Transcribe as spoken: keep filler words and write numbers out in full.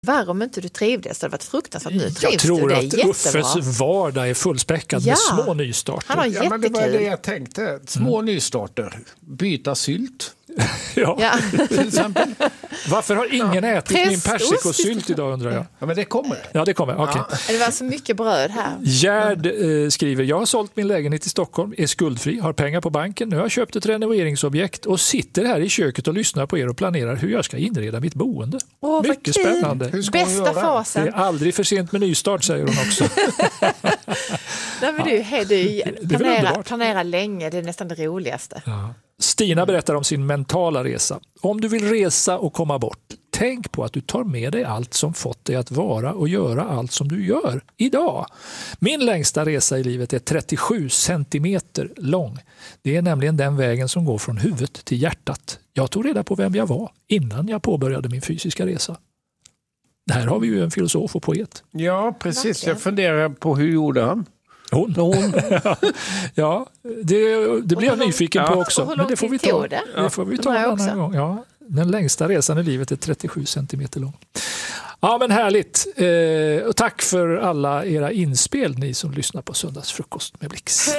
Värre om inte du trivdes, det hade varit fruktansvärt. Nu trivs Jag tror du, det är att jättebra. Uffes vardag är fullspäckad Ja. med små nystarter. Han har Ja, men det var det jättekul. jag tänkte. Små mm. nystarter. Byta sylt. Ja. Ja. Till exempel. Varför har ingen ätit min Prästost. persikosylt idag, undrar jag? Ja, men det kommer. Ja, det kommer. Okay. Ja. Det var så mycket bröd här. Gerd eh, skriver, jag har sålt min lägenhet i Stockholm, är skuldfri, har pengar på banken. Nu har jag köpt ett renoveringsobjekt och sitter här i köket och lyssnar på er och planerar hur jag ska inreda mitt boende. Åh, mycket vad kul. spännande. Hur ska hon Bästa göra? Det fasen. är aldrig för sent med nystart, säger hon också. Nej, men du, hej, du, Det är väl planera, underbart. planera länge, det är nästan det roligaste. Ja. Stina berättar om sin mentala resa. Om du vill resa och komma bort, tänk på att du tar med dig allt som fått dig att vara och göra allt som du gör idag. Min längsta resa i livet är trettiosju centimeter lång. Det är nämligen den vägen som går från huvudet till hjärtat. Jag tog reda på vem jag var innan jag påbörjade min fysiska resa. Här har vi ju en filosof och poet. Ja, precis. Verkligen. Jag funderar på hur gjorde han? Hon. Hon. Ja, det, det blir jag lång- nyfiken ja. på också. Och hur Men lång det får vi tid ta, tog det? det får vi ta Ja, en annan också. gång. Ja, den längsta resan i livet är trettiosju centimeter lång. Ja, men härligt. Eh, och tack för alla era inspel, ni som lyssnar på Söndagsfrukost med Blix.